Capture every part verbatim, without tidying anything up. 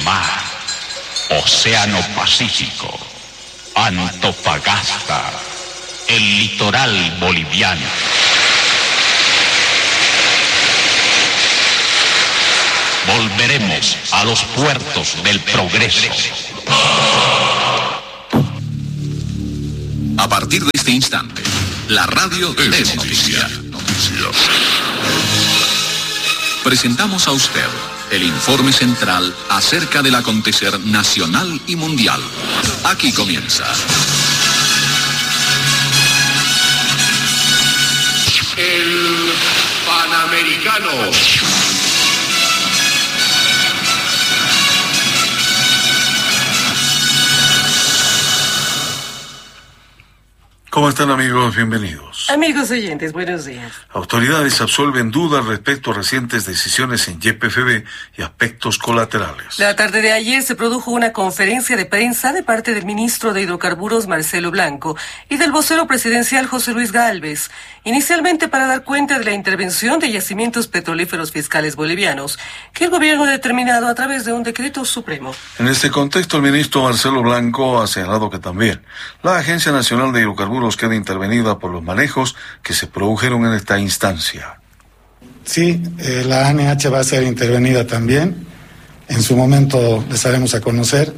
mar, Océano Pacífico, Antofagasta, el litoral boliviano. Volveremos a los puertos del progreso. A partir de este instante, la radio es noticia. Noticias. Presentamos a usted el informe central acerca del acontecer nacional y mundial. Aquí comienza. El Panamericano. ¿Cómo están, amigos? Bienvenidos. Amigos oyentes, buenos días. Autoridades absuelven dudas respecto a recientes decisiones en Y P F B y aspectos colaterales. La tarde de ayer se produjo una conferencia de prensa de parte del ministro de Hidrocarburos, Marcelo Blanco, y del vocero presidencial, José Luis Gálvez, inicialmente para dar cuenta de la intervención de yacimientos petrolíferos fiscales bolivianos, que el gobierno ha determinado a través de un decreto supremo. En este contexto, el ministro Marcelo Blanco ha señalado que también la Agencia Nacional de Hidrocarburos queda intervenida por los manejos que se produjeron en esta instancia. Sí, eh, la A N H va a ser intervenida también. En su momento les haremos a conocer.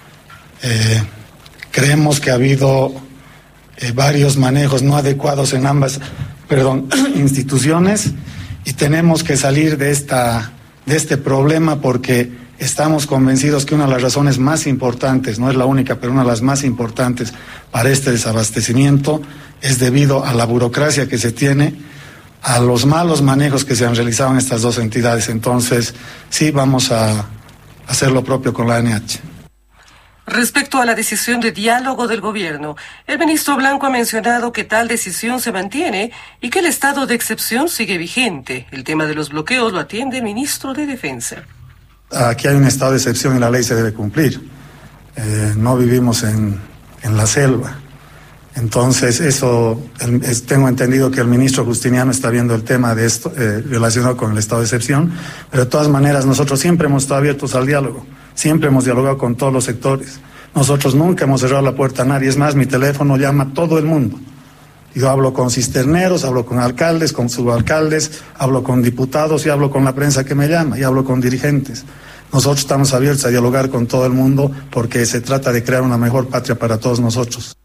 Eh, creemos que ha habido eh, varios manejos no adecuados en ambas, perdón, instituciones, y tenemos que salir de esta, de este problema porque estamos convencidos que una de las razones más importantes, no es la única, pero una de las más importantes para este desabastecimiento es debido a la burocracia que se tiene, a los malos manejos que se han realizado en estas dos entidades. Entonces, sí, vamos a hacer lo propio con la A N H. Respecto a la decisión de diálogo del gobierno, el ministro Blanco ha mencionado que tal decisión se mantiene y que el estado de excepción sigue vigente. El tema de los bloqueos lo atiende el ministro de Defensa. Aquí hay un estado de excepción y la ley se debe cumplir. Eh, no vivimos en, en la selva. Entonces, eso, el, es, tengo entendido que el ministro Justiniano está viendo el tema de esto eh, relacionado con el estado de excepción, pero de todas maneras nosotros siempre hemos estado abiertos al diálogo, siempre hemos dialogado con todos los sectores. Nosotros nunca hemos cerrado la puerta a nadie, es más, mi teléfono llama a todo el mundo. Yo hablo con cisterneros, hablo con alcaldes, con subalcaldes, hablo con diputados y hablo con la prensa que me llama y hablo con dirigentes. Nosotros estamos abiertos a dialogar con todo el mundo porque se trata de crear una mejor patria para todos nosotros.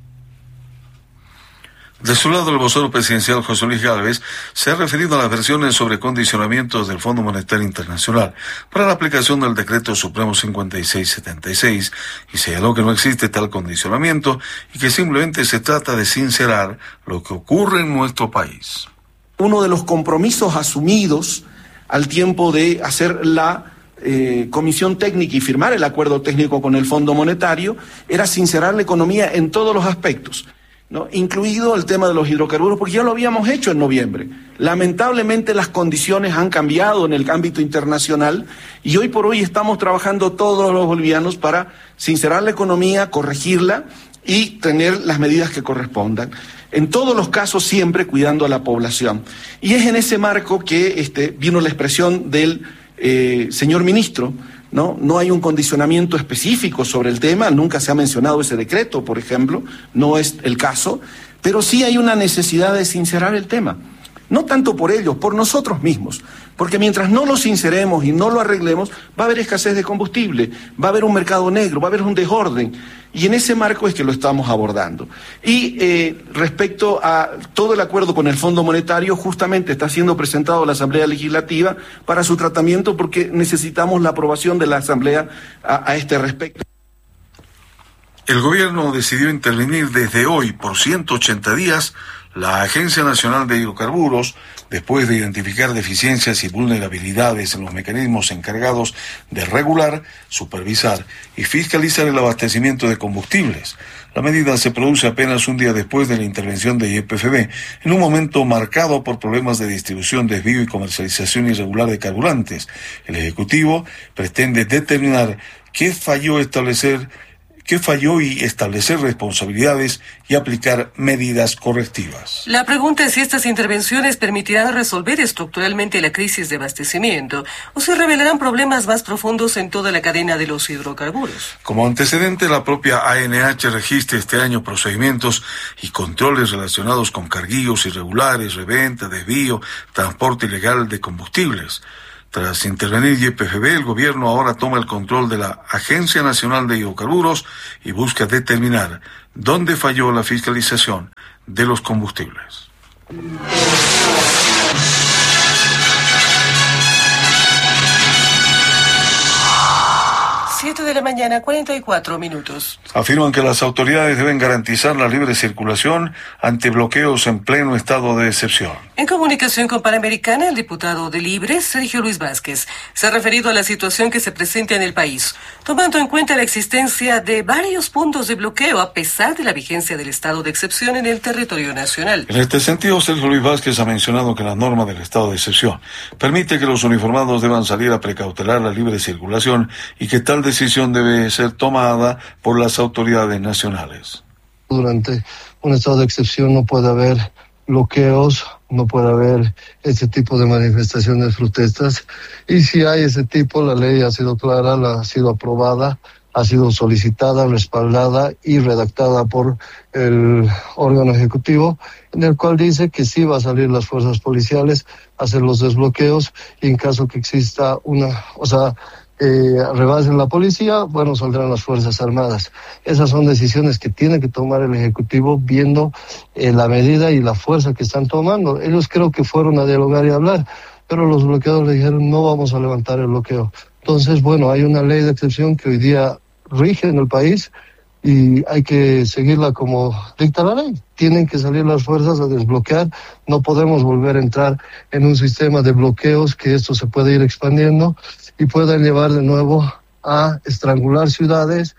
De su lado, el vocero presidencial José Luis Gálvez se ha referido a las versiones sobre condicionamientos del Fondo Monetario Internacional para la aplicación del Decreto Supremo cincuenta y seis setenta y seis y señaló que no existe tal condicionamiento y que simplemente se trata de sincerar lo que ocurre en nuestro país. Uno de los compromisos asumidos al tiempo de hacer la eh, comisión técnica y firmar el acuerdo técnico con el Fondo Monetario era sincerar la economía en todos los aspectos, ¿no? Incluido el tema de los hidrocarburos, porque ya lo habíamos hecho en noviembre. Lamentablemente las condiciones han cambiado en el ámbito internacional y hoy por hoy estamos trabajando todos los bolivianos para sincerar la economía, corregirla y tener las medidas que correspondan. En todos los casos siempre cuidando a la población. Y es en ese marco que este, vino la expresión del eh, señor ministro. ¿No? No hay un condicionamiento específico sobre el tema, nunca se ha mencionado ese decreto, por ejemplo, no es el caso, pero sí hay una necesidad de sincerar el tema. No tanto por ellos, por nosotros mismos, porque mientras no lo sinceremos y no lo arreglemos, va a haber escasez de combustible, va a haber un mercado negro, va a haber un desorden, y en ese marco es que lo estamos abordando. Y eh, respecto a todo el acuerdo con el Fondo Monetario, justamente está siendo presentado a la Asamblea Legislativa para su tratamiento porque necesitamos la aprobación de la Asamblea a, a este respecto. El gobierno decidió intervenir desde hoy por ciento ochenta días la Agencia Nacional de Hidrocarburos, después de identificar deficiencias y vulnerabilidades en los mecanismos encargados de regular, supervisar y fiscalizar el abastecimiento de combustibles. La medida se produce apenas un día después de la intervención de Y P F B, en un momento marcado por problemas de distribución, desvío y comercialización irregular de carburantes. El Ejecutivo pretende determinar qué falló establecer qué falló y establecer responsabilidades y aplicar medidas correctivas. La pregunta es si estas intervenciones permitirán resolver estructuralmente la crisis de abastecimiento o si revelarán problemas más profundos en toda la cadena de los hidrocarburos. Como antecedente, la propia A N H registra este año procedimientos y controles relacionados con carguillos irregulares, reventa, desvío, transporte ilegal de combustibles. Tras intervenir Y P F B, el gobierno ahora toma el control de la Agencia Nacional de Hidrocarburos y busca determinar dónde falló la fiscalización de los combustibles. siete de la mañana, cuarenta y cuatro minutos. Afirman que las autoridades deben garantizar la libre circulación ante bloqueos en pleno estado de excepción. En comunicación con Panamericana, el diputado de Libre, Sergio Luis Vázquez, se ha referido a la situación que se presenta en el país, tomando en cuenta la existencia de varios puntos de bloqueo a pesar de la vigencia del estado de excepción en el territorio nacional. En este sentido, Sergio Luis Vázquez ha mencionado que la norma del estado de excepción permite que los uniformados deban salir a precautelar la libre circulación y que tal decisión debe ser tomada por las autoridades nacionales. Durante un estado de excepción no puede haber bloqueos, no puede haber ese tipo de manifestaciones, protestas, y si hay ese tipo, la ley ha sido clara, la ha sido aprobada, ha sido solicitada, respaldada y redactada por el órgano ejecutivo, en el cual dice que sí va a salir las fuerzas policiales a hacer los desbloqueos y en caso que exista una, o sea, Eh, rebasen la policía, bueno, saldrán las Fuerzas Armadas. Esas son decisiones que tiene que tomar el Ejecutivo viendo eh, la medida y la fuerza que están tomando. Ellos creo que fueron a dialogar y a hablar, pero los bloqueadores le dijeron no vamos a levantar el bloqueo. Entonces, bueno, hay una ley de excepción que hoy día rige en el país y hay que seguirla como dicta la ley. Tienen que salir las fuerzas a desbloquear, no podemos volver a entrar en un sistema de bloqueos que esto se puede ir expandiendo y puedan llevar de nuevo a estrangular ciudades.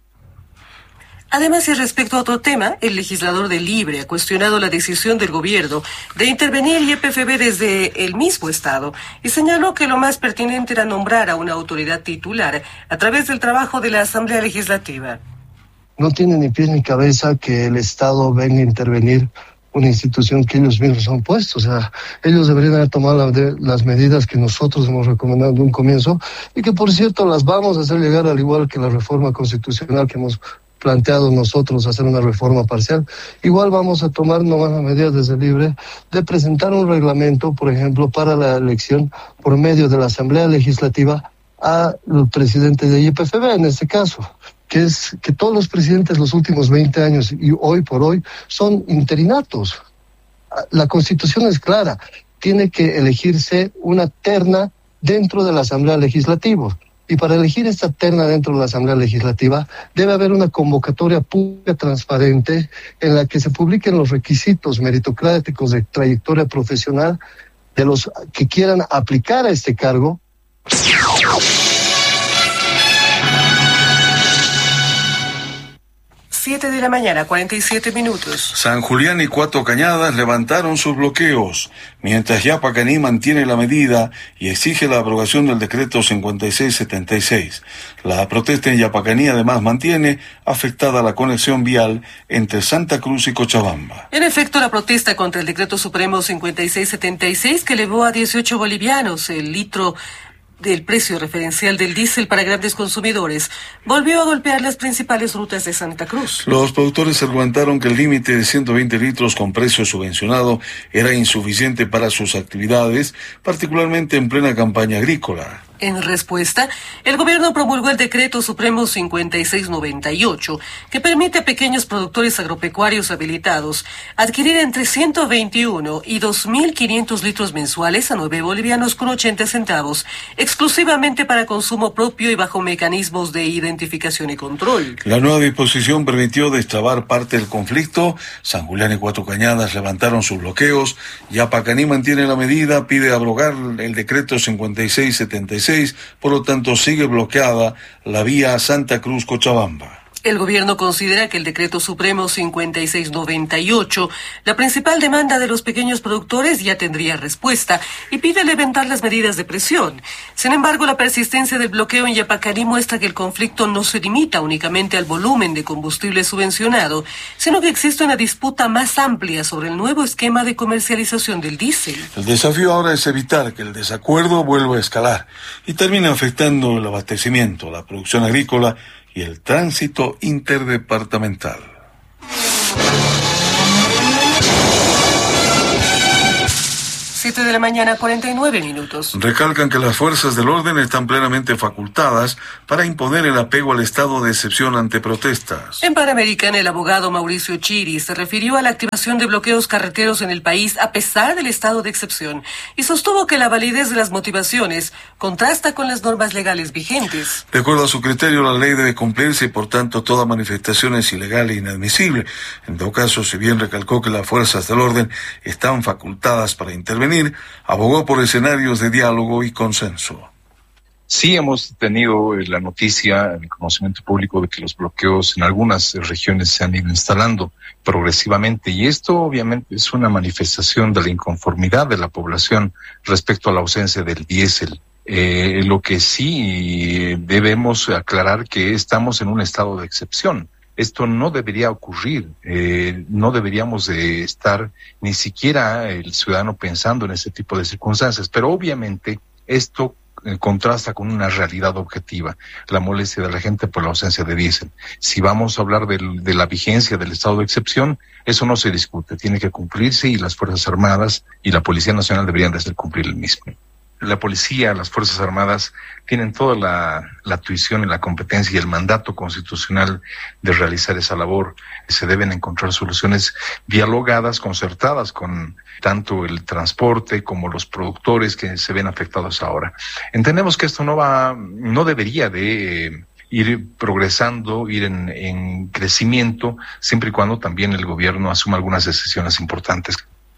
Además, y respecto a otro tema, el legislador de Libre ha cuestionado la decisión del gobierno de intervenir Y P F B desde el mismo Estado y señaló que lo más pertinente era nombrar a una autoridad titular a través del trabajo de la Asamblea Legislativa. No tiene ni pies ni cabeza que el Estado venga a intervenir una institución que ellos mismos han puesto. O sea, ellos deberían haber tomado la de, las medidas que nosotros hemos recomendado de un comienzo y que, por cierto, las vamos a hacer llegar al igual que la reforma constitucional que hemos planteado nosotros, hacer una reforma parcial. Igual vamos a tomar nuevas medidas desde Libre de presentar un reglamento, por ejemplo, para la elección por medio de la Asamblea Legislativa al presidente de Y P F B, en este caso, que es que todos los presidentes los últimos veinte años y hoy por hoy son interinatos. La Constitución es clara, tiene que elegirse una terna dentro de la Asamblea Legislativa. Y para elegir esta terna dentro de la Asamblea Legislativa debe haber una convocatoria pública transparente en la que se publiquen los requisitos meritocráticos de trayectoria profesional de los que quieran aplicar a este cargo. siete de la mañana, cuarenta y siete minutos. San Julián y Cuatro Cañadas levantaron sus bloqueos, mientras Yapacaní mantiene la medida y exige la abrogación del decreto cincuenta y seis setenta y seis. La protesta en Yapacaní además mantiene afectada la conexión vial entre Santa Cruz y Cochabamba. En efecto, la protesta contra el decreto supremo cincuenta y seis setenta y seis, que elevó a dieciocho bolivianos el litro del precio referencial del diésel para grandes consumidores, volvió a golpear las principales rutas de Santa Cruz. Los productores argumentaron que el límite de ciento veinte litros con precio subvencionado era insuficiente para sus actividades, particularmente en plena campaña agrícola. En respuesta, el gobierno promulgó el decreto supremo cincuenta y seis noventa y ocho, que permite a pequeños productores agropecuarios habilitados adquirir entre ciento veintiuno y dos mil quinientos litros mensuales a nueve bolivianos con ochenta centavos, exclusivamente para consumo propio y bajo mecanismos de identificación y control. La nueva disposición permitió destrabar parte del conflicto. San Julián y Cuatro Cañadas levantaron sus bloqueos. Yapacaní mantiene la medida, pide abrogar el decreto cincuenta y seis setenta y seis, por lo tanto sigue bloqueada la vía Santa Cruz-Cochabamba. El gobierno considera que el Decreto Supremo cincuenta y seis noventa y ocho, la principal demanda de los pequeños productores, ya tendría respuesta y pide levantar las medidas de presión. Sin embargo, la persistencia del bloqueo en Yapacarí muestra que el conflicto no se limita únicamente al volumen de combustible subvencionado, sino que existe una disputa más amplia sobre el nuevo esquema de comercialización del diésel. El desafío ahora es evitar que el desacuerdo vuelva a escalar y termine afectando el abastecimiento, la producción agrícola y el tránsito interdepartamental. siete de la mañana, cuarenta y nueve minutos. Recalcan que las fuerzas del orden están plenamente facultadas para imponer el apego al estado de excepción ante protestas. En Panamericana, el abogado Mauricio Chiri se refirió a la activación de bloqueos carreteros en el país a pesar del estado de excepción y sostuvo que la validez de las motivaciones contrasta con las normas legales vigentes. De acuerdo a su criterio, la ley debe cumplirse y por tanto toda manifestación es ilegal e inadmisible. En todo caso, si bien recalcó que las fuerzas del orden están facultadas para intervenir, abogó por escenarios de diálogo y consenso. Sí hemos tenido la noticia, el conocimiento público de que los bloqueos en algunas regiones se han ido instalando progresivamente y esto obviamente es una manifestación de la inconformidad de la población respecto a la ausencia del diésel. Eh, lo que sí debemos aclarar que estamos en un estado de excepción. Esto no debería ocurrir, eh, no deberíamos de estar ni siquiera el ciudadano pensando en ese tipo de circunstancias, pero obviamente esto eh, contrasta con una realidad objetiva, la molestia de la gente por la ausencia de diésel. Si vamos a hablar del, de la vigencia del estado de excepción, eso no se discute, tiene que cumplirse y las Fuerzas Armadas y la Policía Nacional deberían de hacer cumplir el mismo. La policía, las Fuerzas Armadas tienen toda la, la tuición y la competencia y el mandato constitucional de realizar esa labor. Se deben encontrar soluciones dialogadas, concertadas con tanto el transporte como los productores que se ven afectados ahora. Entendemos que esto no va, no debería de eh, ir progresando, ir en, en crecimiento, siempre y cuando también el gobierno asuma algunas decisiones importantes.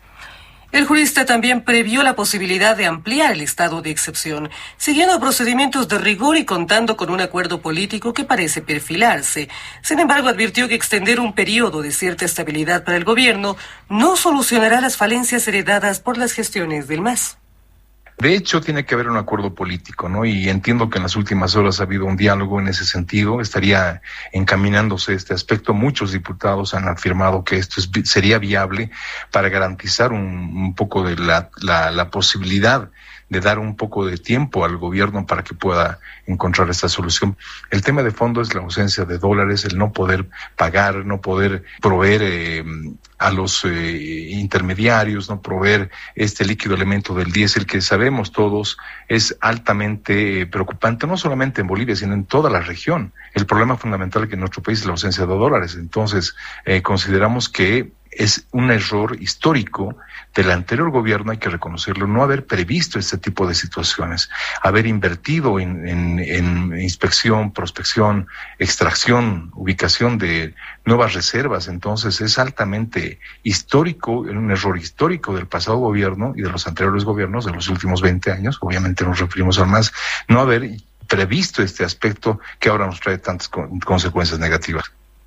El jurista también previó la posibilidad de ampliar el estado de excepción, siguiendo procedimientos de rigor y contando con un acuerdo político que parece perfilarse. Sin embargo, advirtió que extender un periodo de cierta estabilidad para el gobierno no solucionará las falencias heredadas por las gestiones del M A S. De hecho, tiene que haber un acuerdo político, ¿no? Y entiendo que en las últimas horas ha habido un diálogo en ese sentido. Estaría encaminándose este aspecto. Muchos diputados han afirmado que esto es, sería viable para garantizar un, un poco de la, la, la posibilidad de dar un poco de tiempo al gobierno para que pueda encontrar esta solución. El tema de fondo es la ausencia de dólares, el no poder pagar, no poder proveer eh, a los eh, intermediarios, no proveer este líquido elemento del diésel que sabemos todos es altamente eh, preocupante, no solamente en Bolivia, sino en toda la región. El problema fundamental que en nuestro país es la ausencia de dólares. Entonces, eh, consideramos que es un error histórico del anterior gobierno, hay que reconocerlo, no haber previsto este tipo de situaciones, haber invertido en, en, en inspección, prospección, extracción, ubicación de nuevas reservas. Entonces es altamente histórico, un error histórico del pasado gobierno y de los anteriores gobiernos de los últimos veinte años, obviamente nos referimos al M A S, no haber previsto este aspecto que ahora nos trae tantas con, consecuencias negativas.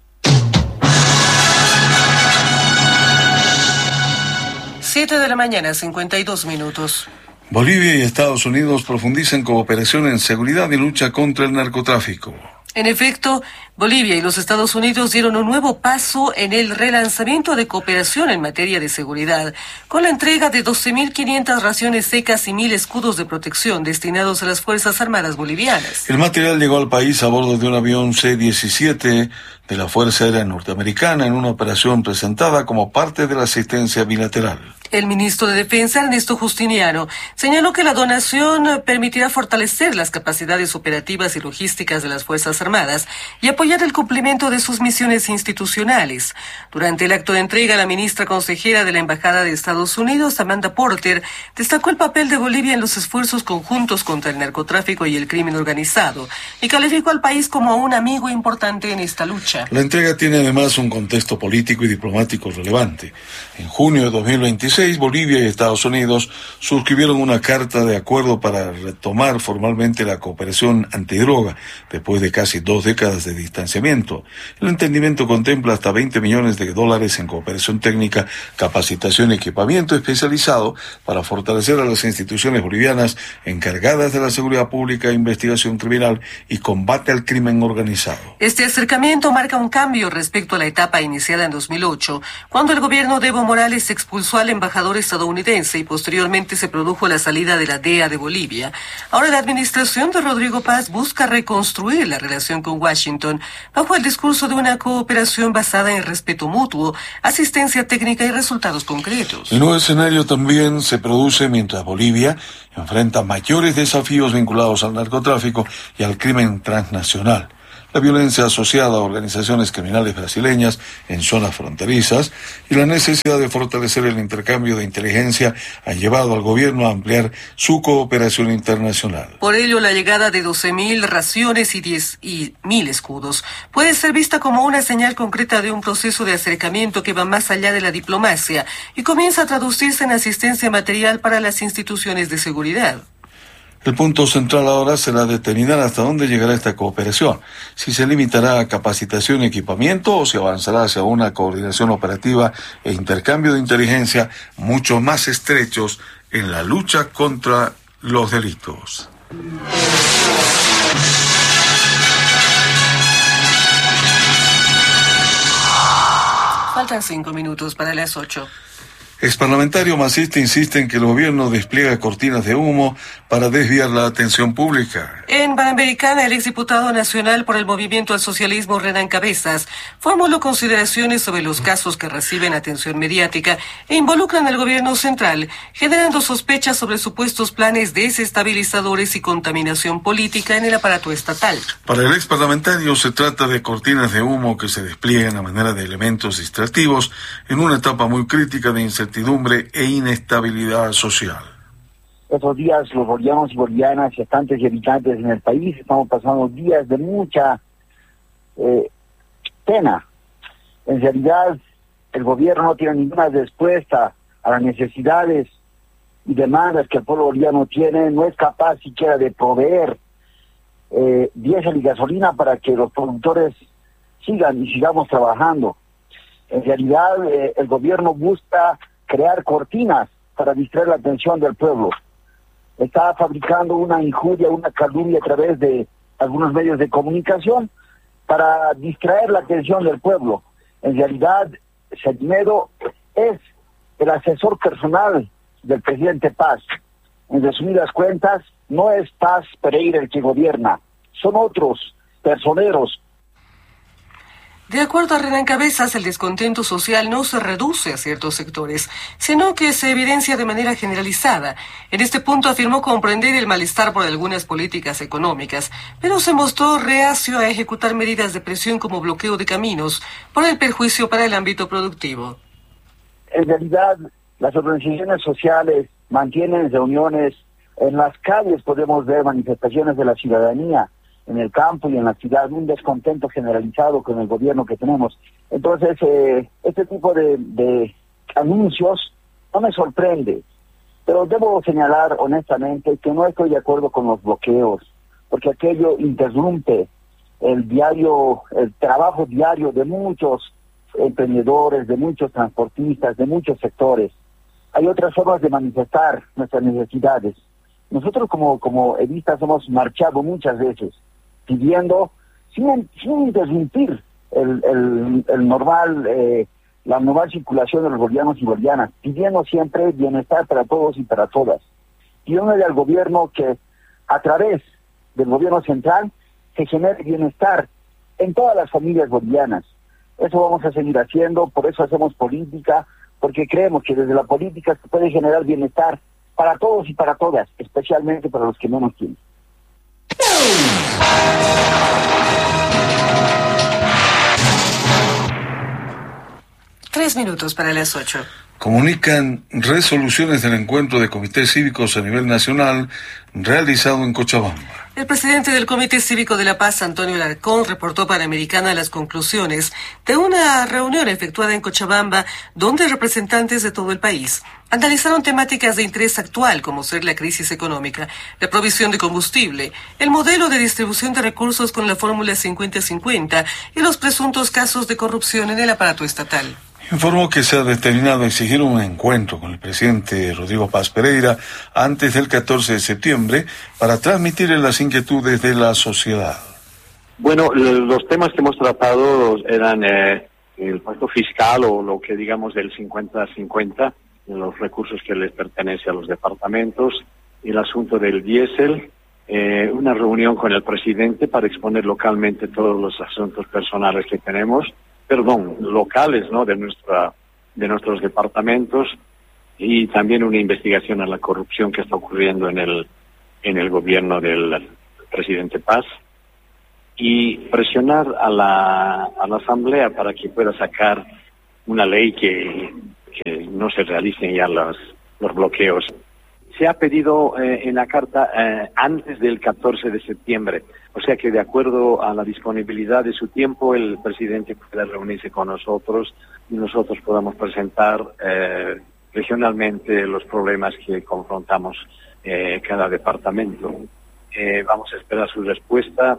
siete de la mañana, cincuenta y dos minutos. Bolivia y Estados Unidos profundizan cooperación en seguridad y lucha contra el narcotráfico. En efecto, Bolivia y los Estados Unidos dieron un nuevo paso en el relanzamiento de cooperación en materia de seguridad, con la entrega de doce mil quinientas raciones secas y mil escudos de protección destinados a las Fuerzas Armadas bolivianas. El material llegó al país a bordo de un avión C diecisiete de la Fuerza Aérea Norteamericana en una operación presentada como parte de la asistencia bilateral. El ministro de Defensa, Ernesto Justiniano, señaló que la donación permitirá fortalecer las capacidades operativas y logísticas de las Fuerzas Armadas y apoyar el cumplimiento de sus misiones institucionales. Durante el acto de entrega, la ministra consejera de la Embajada de Estados Unidos, Amanda Porter, destacó el papel de Bolivia en los esfuerzos conjuntos contra el narcotráfico y el crimen organizado y calificó al país como un amigo importante en esta lucha. La entrega tiene además un contexto político y diplomático relevante. En junio de dos mil veintiséis, seis, Bolivia y Estados Unidos suscribieron una carta de acuerdo para retomar formalmente la cooperación antidroga después de casi dos décadas de distanciamiento. El entendimiento contempla hasta veinte millones de dólares en cooperación técnica, capacitación y equipamiento especializado para fortalecer a las instituciones bolivianas encargadas de la seguridad pública, investigación criminal y combate al crimen organizado. Este acercamiento marca un cambio respecto a la etapa iniciada en dos mil ocho, cuando el gobierno de Evo Morales expulsó al embajador estadounidense y posteriormente se produjo la salida de la D E A de Bolivia. Ahora la administración de Rodrigo Paz busca reconstruir la relación con Washington bajo el discurso de una cooperación basada en respeto mutuo, asistencia técnica y resultados concretos. El nuevo escenario también se produce mientras Bolivia enfrenta mayores desafíos vinculados al narcotráfico y al crimen transnacional. La violencia asociada a organizaciones criminales brasileñas en zonas fronterizas y la necesidad de fortalecer el intercambio de inteligencia han llevado al gobierno a ampliar su cooperación internacional. Por ello, la llegada de doce mil raciones y diez mil escudos puede ser vista como una señal concreta de un proceso de acercamiento que va más allá de la diplomacia y comienza a traducirse en asistencia material para las instituciones de seguridad. El punto central ahora será determinar hasta dónde llegará esta cooperación, si se limitará a capacitación y equipamiento o si avanzará hacia una coordinación operativa e intercambio de inteligencia mucho más estrechos en la lucha contra los delitos. Faltan cinco minutos para las ocho. Exparlamentario masista insiste en que el gobierno despliega cortinas de humo para desviar la atención pública. En Panamericana, el exdiputado nacional por el Movimiento al Socialismo, Renan Cabezas, formuló consideraciones sobre los casos que reciben atención mediática e involucran al gobierno central, generando sospechas sobre supuestos planes desestabilizadores y contaminación política en el aparato estatal. Para el exparlamentario se trata de cortinas de humo que se despliegan a manera de elementos distractivos en una etapa muy crítica de incertidumbre e inestabilidad social. Estos días los bolivianos y bolivianas, gestantes y habitantes en el país, estamos pasando días de mucha eh, pena. En realidad, el gobierno no tiene ninguna respuesta a las necesidades y demandas que el pueblo boliviano tiene, no es capaz siquiera de proveer eh, diésel y gasolina para que los productores sigan y sigamos trabajando. En realidad, eh, el gobierno busca crear cortinas para distraer la atención del pueblo. Está fabricando una injuria, una calumnia a través de algunos medios de comunicación para distraer la atención del pueblo. En realidad, Sedmedo es el asesor personal del presidente Paz. En resumidas cuentas, no es Paz Pereira el que gobierna, son otros personeros. De acuerdo a Renan Cabezas, el descontento social no se reduce a ciertos sectores, sino que se evidencia de manera generalizada. En este punto afirmó comprender el malestar por algunas políticas económicas, pero se mostró reacio a ejecutar medidas de presión como bloqueo de caminos por el perjuicio para el ámbito productivo. En realidad, las organizaciones sociales mantienen reuniones en las calles, podemos ver manifestaciones de la ciudadanía, en el campo y en la ciudad, un descontento generalizado con el gobierno que tenemos. Entonces, eh, este tipo de, de anuncios no me sorprende, pero debo señalar honestamente que no estoy de acuerdo con los bloqueos, porque aquello interrumpe el diario, el trabajo diario de muchos emprendedores, de muchos transportistas, de muchos sectores. Hay otras formas de manifestar nuestras necesidades. Nosotros como, como evistas hemos marchado muchas veces, pidiendo, sin, sin interrumpir el, el, el normal, eh, la normal circulación de los bolivianos y bolivianas, pidiendo siempre bienestar para todos y para todas. Pidiéndole al gobierno que a través del gobierno central se genere bienestar en todas las familias bolivianas. Eso vamos a seguir haciendo, por eso hacemos política, porque creemos que desde la política se puede generar bienestar para todos y para todas, especialmente para los que menos tienen. Tres Diez minutos para las ocho. Comunican resoluciones del encuentro de comités cívicos a nivel nacional realizado en Cochabamba. El presidente del Comité Cívico de La Paz, Antonio Alarcón, reportó Panamericana las conclusiones de una reunión efectuada en Cochabamba, donde representantes de todo el país analizaron temáticas de interés actual, como ser la crisis económica, la provisión de combustible, el modelo de distribución de recursos con la fórmula cincuenta cincuenta y los presuntos casos de corrupción en el aparato estatal. Informó que se ha determinado exigir un encuentro con el presidente Rodrigo Paz Pereira antes del catorce de septiembre para transmitir las inquietudes de la sociedad. Bueno, los temas que hemos tratado eran eh, el pacto fiscal o lo que digamos del cincuenta cincuenta, los recursos que les pertenecen a los departamentos, el asunto del diésel, eh, una reunión con el presidente para exponer localmente todos los asuntos personales que tenemos, perdón, locales, ¿no?, de nuestra, de nuestros departamentos, y también una investigación a la corrupción que está ocurriendo en el, en el gobierno del presidente Paz, y presionar a la, a la Asamblea para que pueda sacar una ley que, que no se realicen ya los, los bloqueos. Se ha pedido eh, en la carta eh, antes del catorce de septiembre, o sea que de acuerdo a la disponibilidad de su tiempo, el presidente pueda reunirse con nosotros y nosotros podamos presentar eh, regionalmente los problemas que confrontamos eh, cada departamento. Eh, vamos a esperar su respuesta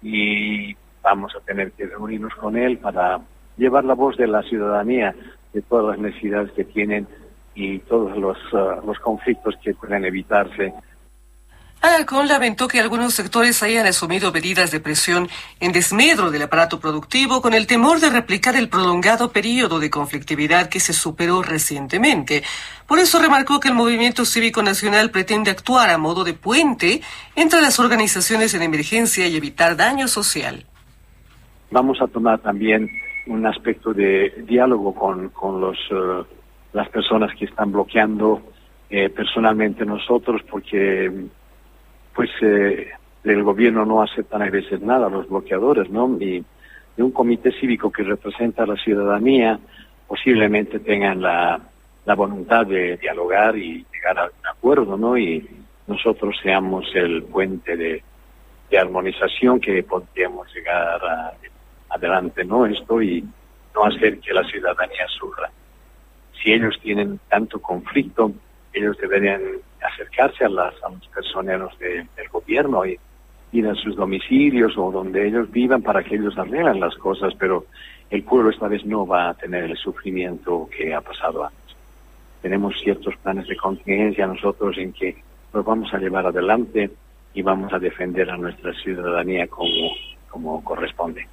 y vamos a tener que reunirnos con él para llevar la voz de la ciudadanía, de todas las necesidades que tienen y todos los, uh, los conflictos que pueden evitarse. Alarcón lamentó que algunos sectores hayan asumido medidas de presión en desmedro del aparato productivo con el temor de replicar el prolongado periodo de conflictividad que se superó recientemente. Por eso remarcó que el Movimiento Cívico Nacional pretende actuar a modo de puente entre las organizaciones en emergencia y evitar daño social. Vamos a tomar también un aspecto de diálogo con, con los... Uh, las personas que están bloqueando eh, personalmente nosotros, porque pues eh, el gobierno no aceptan a veces nada, los bloqueadores, ¿no? Y de un comité cívico que representa a la ciudadanía posiblemente tengan la, la voluntad de dialogar y llegar a un acuerdo, ¿no? Y nosotros seamos el puente de, de armonización que podríamos llegar a, adelante, ¿no? Esto y no hacer que la ciudadanía sufra. Si ellos tienen tanto conflicto, ellos deberían acercarse a, las, a los personeros de, del gobierno y ir a sus domicilios o donde ellos vivan para que ellos arreglen las cosas, pero el pueblo esta vez no va a tener el sufrimiento que ha pasado antes. Tenemos ciertos planes de contingencia nosotros en que los vamos a llevar adelante y vamos a defender a nuestra ciudadanía como, como corresponde.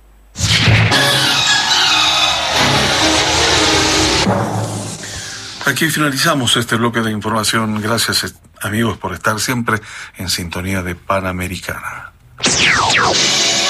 Aquí finalizamos este bloque de información. Gracias, amigos, por estar siempre en sintonía de Panamericana.